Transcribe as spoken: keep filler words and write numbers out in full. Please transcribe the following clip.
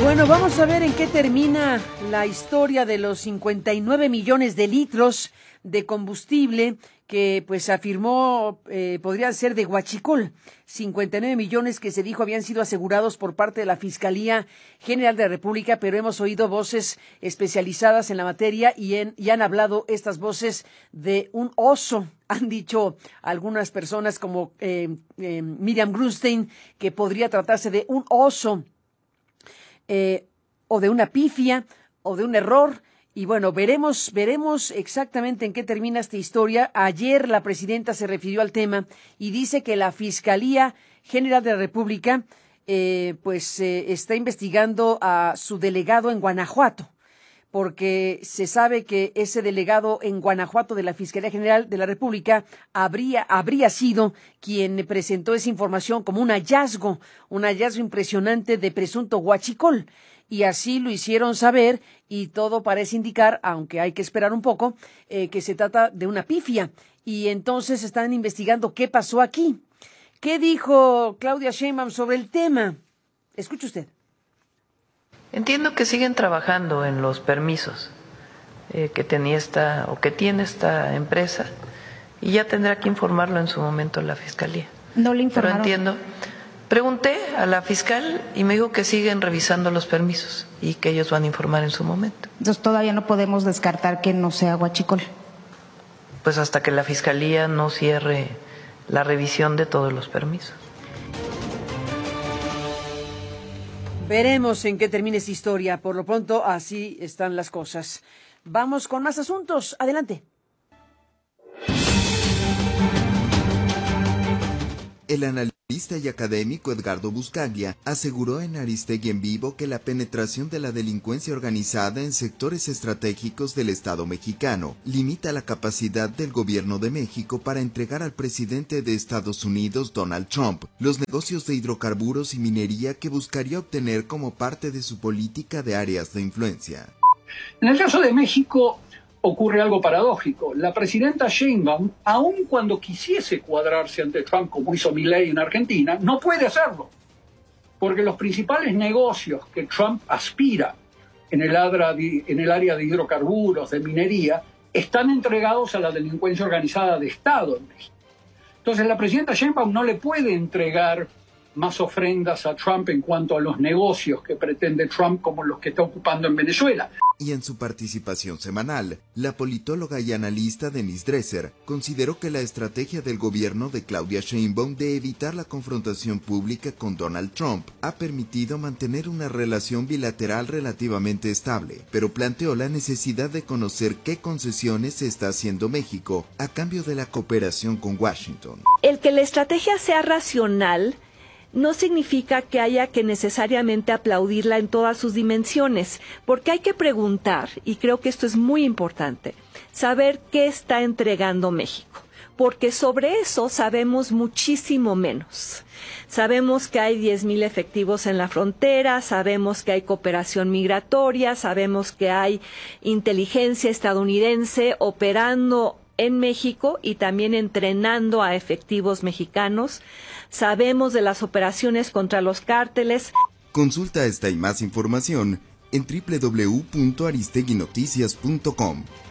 Bueno, vamos a ver en qué termina la historia de los cincuenta y nueve millones de litros de combustible que pues afirmó eh, podrían ser de huachicol. cincuenta y nueve millones que se dijo habían sido asegurados por parte de la Fiscalía General de la República, pero hemos oído voces especializadas en la materia y, en, y han hablado estas voces de un oso. Han dicho algunas personas como eh, eh, Miriam Grunstein que podría tratarse de un oso. Eh, o de una pifia, o de un error, y bueno, veremos, veremos exactamente en qué termina esta historia. Ayer la presidenta se refirió al tema y dice que la Fiscalía General de la República, eh, pues, eh, está investigando a su delegado en Guanajuato, porque se sabe que ese delegado en Guanajuato de la Fiscalía General de la República habría, habría sido quien presentó esa información como un hallazgo, un hallazgo impresionante de presunto huachicol. Y así lo hicieron saber y todo parece indicar, aunque hay que esperar un poco, eh, que se trata de una pifia. Y entonces están investigando qué pasó aquí. ¿Qué dijo Claudia Sheinbaum sobre el tema? Escuche usted. Entiendo que siguen trabajando en los permisos eh, que tenía esta o que tiene esta empresa y ya tendrá que informarlo en su momento la Fiscalía. No le informaron. Pero entiendo. Pregunté a la fiscal y me dijo que siguen revisando los permisos y que ellos van a informar en su momento. Entonces todavía no podemos descartar que no sea huachicol. Pues hasta que la Fiscalía no cierre la revisión de todos los permisos. Veremos en qué termina esta historia. Por lo pronto, así están las cosas. Vamos con más asuntos. Adelante. El analista y académico Edgardo Buscaglia aseguró en Aristegui en Vivo que la penetración de la delincuencia organizada en sectores estratégicos del Estado mexicano limita la capacidad del gobierno de México para entregar al presidente de Estados Unidos, Donald Trump, los negocios de hidrocarburos y minería que buscaría obtener como parte de su política de áreas de influencia. En el caso de México ocurre algo paradójico. La presidenta Sheinbaum, aun cuando quisiese cuadrarse ante Trump, como hizo Milei en Argentina, no puede hacerlo, porque los principales negocios que Trump aspira en el, adra, en el área de hidrocarburos, de minería, están entregados a la delincuencia organizada de Estado en México. Entonces la presidenta Sheinbaum no le puede entregar más ofrendas a Trump en cuanto a los negocios que pretende Trump como los que está ocupando en Venezuela. Y en su participación semanal, la politóloga y analista Denise Dresser consideró que la estrategia del gobierno de Claudia Sheinbaum de evitar la confrontación pública con Donald Trump ha permitido mantener una relación bilateral relativamente estable, pero planteó la necesidad de conocer qué concesiones se está haciendo México a cambio de la cooperación con Washington. El que la estrategia sea racional no significa que haya que necesariamente aplaudirla en todas sus dimensiones, porque hay que preguntar, y creo que esto es muy importante, saber qué está entregando México, porque sobre eso sabemos muchísimo menos. Sabemos que hay diez mil efectivos en la frontera, sabemos que hay cooperación migratoria, sabemos que hay inteligencia estadounidense operando en México y también entrenando a efectivos mexicanos. Sabemos de las operaciones contra los cárteles. Consulta esta y más información en doble u doble u doble u punto aristegui noticias punto com.